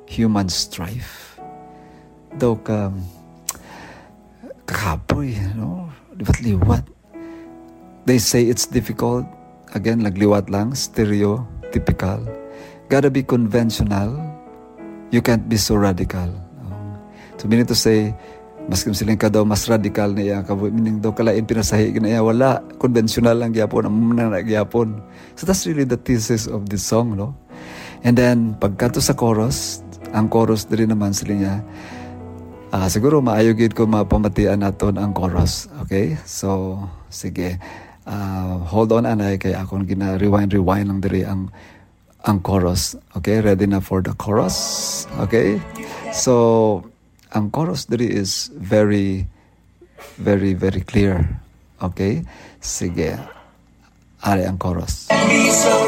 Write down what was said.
human strife. Daw kakapoy, no? Liwat-liwat. They say it's difficult. Again, nagliwat lang, stereotypical. Gotta be conventional. You can't be so radical. So, meaning to say, maskim silang ka daw mas radical na iya, meaning daw kalain pinasahi na iya, wala, conventional lang gyapon, ang nagyapon. So that's really the thesis of this song, no? And then, pagkato sa chorus, ang chorus diri naman sila niya, siguro maayogid ko mapamatian naton ang chorus. Okay? So, sige. Hold on, anay, kaya akong gina-rewind lang diri ang chorus. Okay? Ready na for the chorus? Okay? So, ang chorus diri is very, very, very clear. Okay? Sige. Ari ang chorus.